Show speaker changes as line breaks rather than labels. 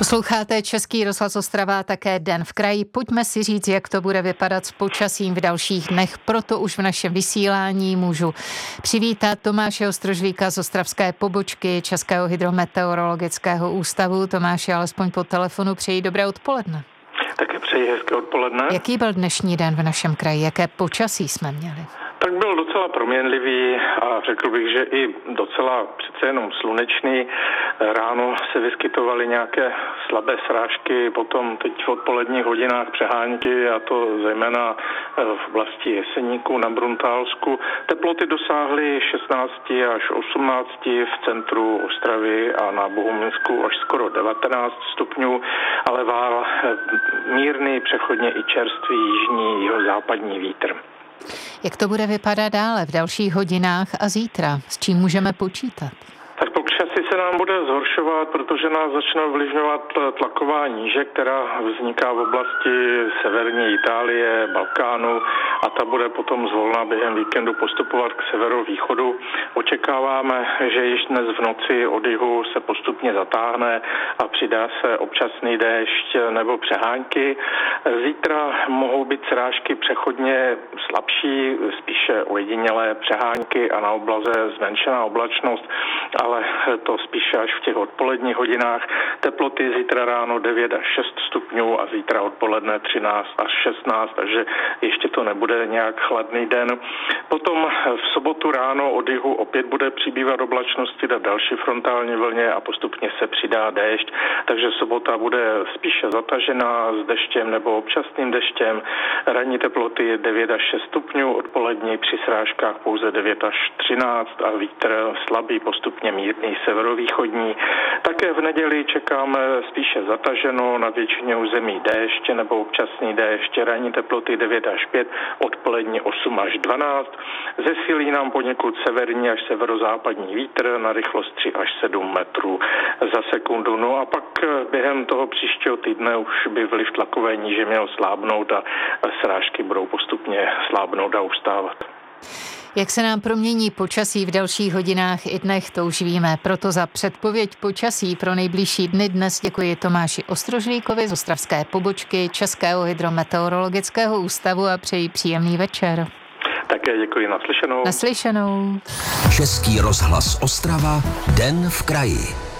Posloucháte Český rozhlas Ostrava, také Den v kraji. Pojďme si říct, jak to bude vypadat s počasím v dalších dnech. Proto už v našem vysílání můžu přivítat Tomáše Ostrožlíka z ostravské pobočky Českého hydrometeorologického ústavu. Tomáši, alespoň po telefonu přeji dobré odpoledne.
Také přeji hezké odpoledne.
Jaký byl dnešní den v našem kraji? Jaké počasí jsme měli?
Tak byl docela proměnlivý a řekl bych, že i docela přece jenom slunečný. Ráno se vyskytovaly nějaké slabé srážky, potom teď v odpoledních hodinách přehánky, a to zejména v oblasti Jeseníku na Bruntálsku. Teploty dosáhly 16 až 18 v centru Ostravy a na Bohuminsku až skoro 19 stupňů, ale vál mírný, přechodně i čerstvý jižní jihozápadní vítr.
Jak to bude vypadat dále v dalších hodinách a zítra? S čím můžeme počítat?
Tak počasí se nám bude zhoršovat, protože nás začne ovlivňovat tlaková níže, která vzniká v oblasti severní Itálie, Balkánu, a ta bude potom zvolna během víkendu postupovat k severovýchodu. Očekáváme, že již dnes v noci od jihu se postupně zatáhne a přidá se občasný déšť nebo přehánky. Zítra mohou být srážky přechodně slabší, spíše ojedinělé přehánky a na oblaze zmenšená oblačnost, ale to spíše až v těch odpoledních hodinách. Teploty zítra ráno 9 až 6 stupňů a zítra odpoledne 13 až 16, takže ještě to nebude nějak chladný den. Potom v sobotu ráno od jihu opět bude přibývat oblačnosti na další frontální vlně a postupně se přidá déšť, takže sobota bude spíše zatažená s deštěm nebo občasným deštěm. Ranní teploty je 9 až 6 stupňů, odpolední při srážkách pouze 9 až 13 a vítr slabý, postupně mírný severovýchodní. Také v neděli čekáme spíše zataženo, na většině území déšť nebo občasný déšť, ranní teploty 9 až 5, odpolední 8 až 12. Zesílí nám poněkud severní až severozápadní vítr na rychlost 3 až 7 metrů za sekundu. No a pak během toho příštího týdne už by vliv tlakové níže měl slábnout a srážky budou postupně slábnout a ustávat.
Jak se nám promění počasí v dalších hodinách i dnech, to už víme. Proto za předpověď počasí pro nejbližší dny dnes děkuji Tomáši Ostrožlíkovi z ostravské pobočky Českého hydrometeorologického ústavu a přeji příjemný večer.
Také děkuji, naslyšenou.
Naslyšenou.
Český rozhlas Ostrava, Den v kraji.